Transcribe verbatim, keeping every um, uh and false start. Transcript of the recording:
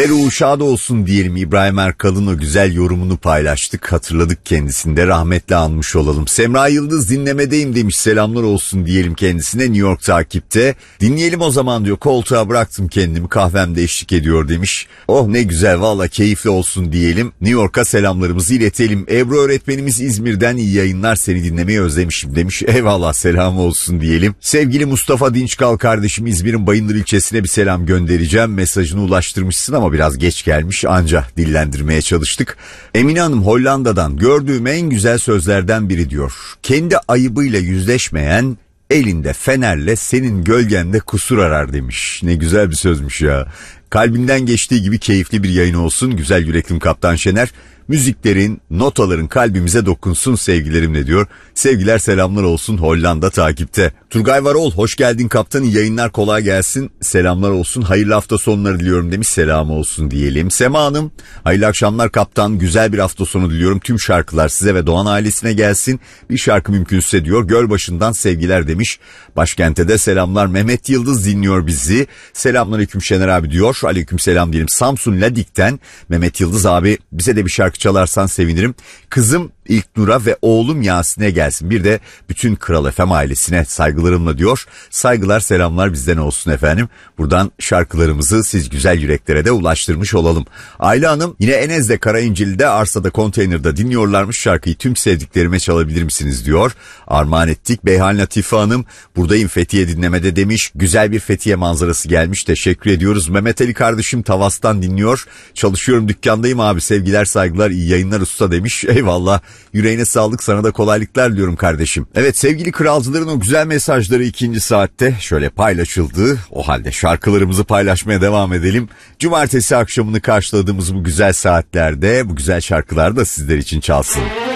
Ve ruhu şad olsun diyelim. İbrahim Erkal'ın o güzel yorumunu paylaştık. Hatırladık kendisini de, rahmetle anmış olalım. Semra Yıldız dinlemedeyim demiş. Selamlar olsun diyelim kendisine. New York takipte. Dinleyelim o zaman diyor. Koltuğa bıraktım kendimi, kahvemde eşlik ediyor demiş. Oh ne güzel, valla keyifli olsun diyelim. New York'a selamlarımızı iletelim. Ebru öğretmenimiz İzmir'den iyi yayınlar, seni dinlemeyi özlemişim demiş. Eyvallah, selam olsun diyelim. Sevgili Mustafa Dinçkal kardeşim İzmir'in Bayındır ilçesine bir selam göndereceğim. Mesajını ulaştırmışsın ama biraz geç gelmiş, anca dillendirmeye çalıştık. Emine Hanım Hollanda'dan, gördüğüm en güzel sözlerden biri diyor. Kendi ayıbıyla yüzleşmeyen elinde fenerle senin gölgende kusur arar demiş. Ne güzel bir sözmüş ya. Kalbimden geçtiği gibi keyifli bir yayın olsun. Güzel yüreklim Kaptan Şener. Müziklerin, notaların kalbimize dokunsun sevgilerimle diyor. Sevgiler, selamlar olsun, Hollanda takipte. Turgay Varol, hoş geldin kaptan, iyi yayınlar, kolay gelsin, selamlar olsun, hayırlı hafta sonları diliyorum demiş, selam olsun diyelim. Sema Hanım, hayırlı akşamlar kaptan, güzel bir hafta sonu diliyorum, tüm şarkılar size ve Doğan ailesine gelsin, bir şarkı mümkünse diyor, Gölbaşı'ndan sevgiler demiş. Başkente de selamlar. Mehmet Yıldız dinliyor bizi, selamünaleyküm Şener abi diyor. Aleyküm selam diyelim. Samsun Ladik'ten Mehmet Yıldız abi, bize de bir şarkı çalarsan sevinirim. Kızım İlknur'a ve oğlum Yasin'e gelsin. Bir de bütün Kral F M ailesine saygılarımla diyor. Saygılar, selamlar bizden olsun efendim. Buradan şarkılarımızı siz güzel yüreklere de ulaştırmış olalım. Ayla Hanım yine Enez'de Karayincil'de arsada konteynerda dinliyorlarmış, şarkıyı tüm sevdiklerime çalabilir misiniz diyor. Armağan ettik. Beyhan Latife Hanım, buradayım Fethiye dinlemede demiş. Güzel bir Fethiye manzarası gelmiş, teşekkür ediyoruz. Mehmet Ali kardeşim Tavas'tan dinliyor. Çalışıyorum, dükkandayım abi, sevgiler saygılar, iyi yayınlar usta demiş. Eyvallah, yüreğine sağlık, sana da kolaylıklar diyorum kardeşim. Evet sevgili kralcıların o güzel mesajları ikinci saatte şöyle paylaşıldı. O halde şarkılarımızı paylaşmaya devam edelim. Cumartesi akşamını karşıladığımız bu güzel saatlerde bu güzel şarkılar da sizler için çalsın.